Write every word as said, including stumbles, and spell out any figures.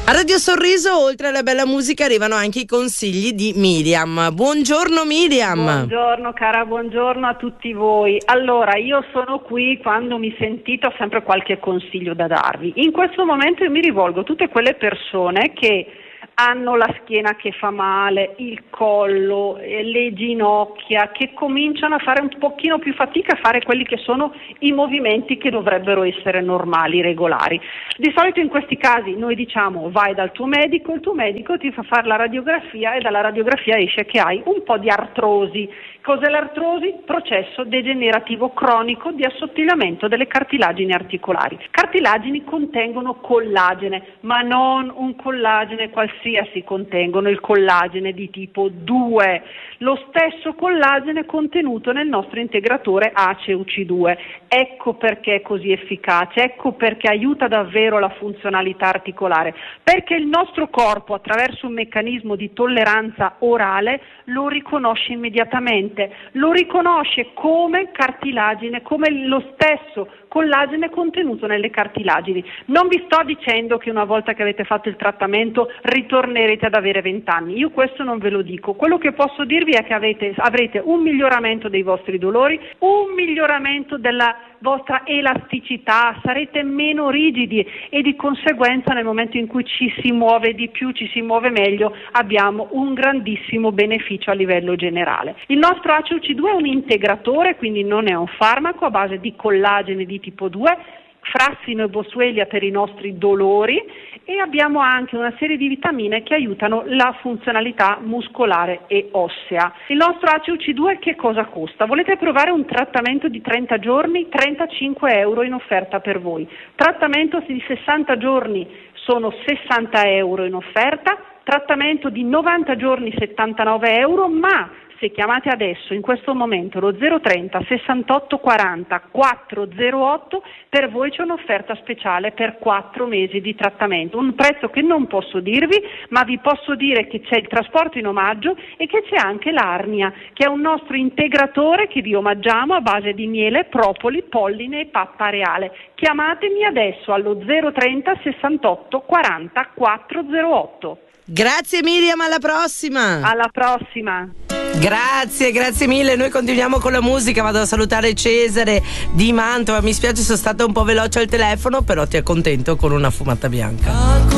A Radio Sorriso, oltre alla bella musica, arrivano anche i consigli di Miriam. Buongiorno Miriam. Buongiorno cara, buongiorno a tutti voi. Allora, io sono qui, quando mi sentite ho sempre qualche consiglio da darvi. In questo momento io mi rivolgo a tutte quelle persone che hanno la schiena che fa male, il collo, le ginocchia, che cominciano a fare un pochino più fatica a fare quelli che sono i movimenti che dovrebbero essere normali, regolari. Di solito in questi casi noi diciamo vai dal tuo medico, il tuo medico ti fa fare la radiografia e dalla radiografia esce che hai un po' di artrosi. Cos'è l'artrosi? Processo degenerativo cronico di assottigliamento delle cartilagini articolari. Cartilagini contengono collagene, ma non un collagene qualsiasi, contengono il collagene di tipo due, lo stesso collagene contenuto nel nostro integratore A C E U C due. Ecco perché è così efficace, ecco perché aiuta davvero la funzionalità articolare, perché il nostro corpo attraverso un meccanismo di tolleranza orale lo riconosce immediatamente. Lo riconosce come cartilagine, come lo stesso collagene contenuto nelle cartilagini. Non vi sto dicendo che una volta che avete fatto il trattamento ritornerete ad avere venti anni, io questo non ve lo dico. Quello che posso dirvi è che avete, avrete un miglioramento dei vostri dolori, un miglioramento della vostra elasticità, sarete meno rigidi e di conseguenza nel momento in cui ci si muove di più, ci si muove meglio, abbiamo un grandissimo beneficio a livello generale. Il nostro A C E U C due è un integratore, quindi non è un farmaco, a base di collagene di tipo due, frassino e boswellia per i nostri dolori, e abbiamo anche una serie di vitamine che aiutano la funzionalità muscolare e ossea. Il nostro A C E U C due che cosa costa? Volete provare un trattamento di trenta giorni? trentacinque euro in offerta per voi. Trattamento di sessanta giorni sono sessanta euro in offerta, trattamento di novanta giorni settantanove euro, ma se chiamate adesso in questo momento lo zero trenta sessantotto quaranta quattrocentotto, per voi c'è un'offerta speciale per quattro mesi di trattamento, un prezzo che non posso dirvi, ma vi posso dire che c'è il trasporto in omaggio e che c'è anche l'Arnia, che è un nostro integratore che vi omaggiamo a base di miele, propoli, polline e pappa reale. Chiamatemi adesso allo zero trenta sessantotto quaranta quattrocentotto. Grazie Miriam, alla prossima. Alla prossima. Grazie, grazie mille. Noi continuiamo con la musica. Vado a salutare Cesare di Mantova. Mi spiace, sono stata un po' veloce al telefono, però ti accontento con una fumata bianca.